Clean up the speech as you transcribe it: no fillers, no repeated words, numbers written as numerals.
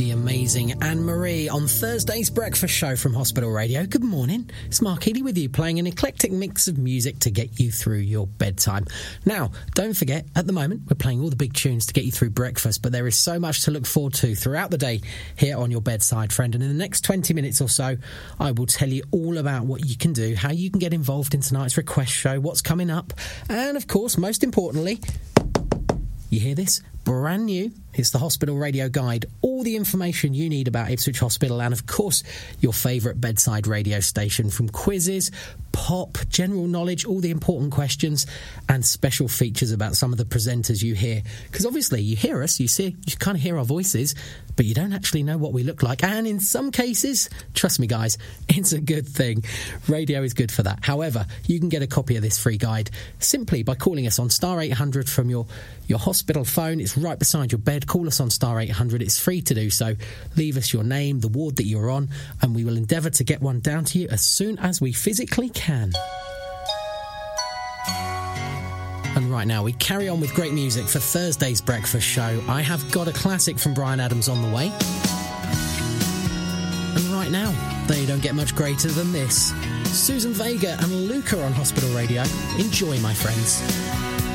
Amazing Anne-Marie on Thursday's breakfast show from Hospital Radio. Good morning. It's Mark Healy with you, playing an eclectic mix of music to get you through your bedtime. Now, don't forget, at the moment, we're playing all the big tunes to get you through breakfast, but there is so much to look forward to throughout the day here on your bedside friend. And in the next 20 minutes or so, I will tell you all about what you can do, how you can get involved in tonight's request show, what's coming up, and of course, most importantly, you hear this? Brand new. It's the Hospital Radio Guide. All the information you need about Ipswich Hospital and, of course, your favourite bedside radio station, from quizzes, pop, general knowledge, all the important questions and special features about some of the presenters you hear. Because obviously you hear us, you kind of hear our voices, but you don't actually know what we look like. And in some cases, trust me guys, it's a good thing. Radio is good for that. However, you can get a copy of this free guide simply by calling us on star 800 from your hospital phone. It's right beside your bed. Call us on star 800. It's free to do so. Leave us your name, the ward that you're on, and we will endeavour to get one down to you as soon as we physically can. And right now, we carry on with great music for Thursday's breakfast show. I have got a classic from Bryan Adams on the way. And right now, they don't get much greater than this. Susan Vega and Luca on Hospital Radio. Enjoy, my friends.